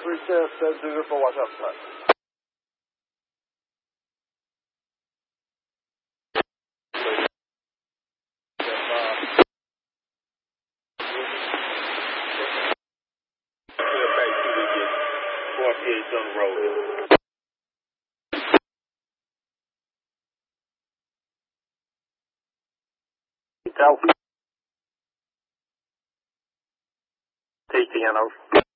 Princess, do you for watch out for that? On the road. TTNO.